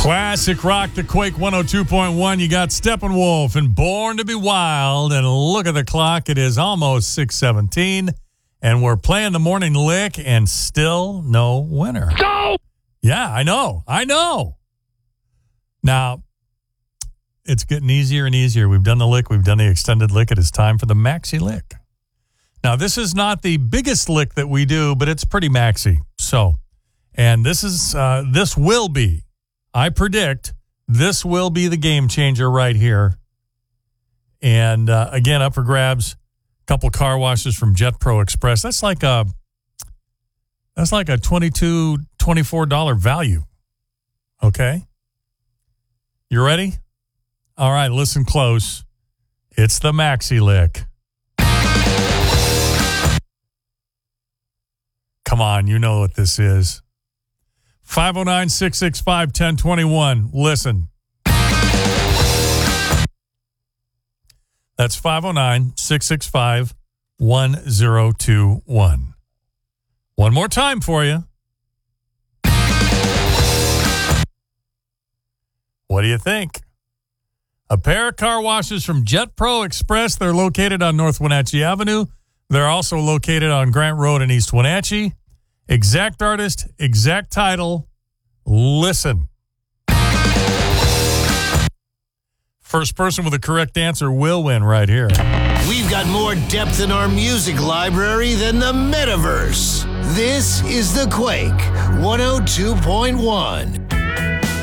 Classic rock, the Quake 102.1. You got Steppenwolf and Born to be Wild. And look at the clock. It is almost 6:17. And we're playing the morning lick and still no winner. No! Yeah, I know. Now, it's getting easier and easier. We've done the lick. We've done the extended lick. It is time for the maxi lick. Now, this is not the biggest lick that we do, but it's pretty maxi. So, and this will be, I predict, this will be the game changer right here. And again, up for grabs, a couple car washes from Jet Pro Express. That's like a $22, $24 value. Okay? You ready? All right, listen close. It's the maxi lick. Come on, you know what this is. 509-665-1021. Listen. That's 509-665-1021. One more time for you. What do you think? A pair of car washes from Jet Pro Express. They're located on North Wenatchee Avenue. They're also located on Grant Road in East Wenatchee. Exact artist, exact title. Listen. First person with the correct answer will win right here. We've got more depth in our music library than the metaverse. This is the Quake 102.1.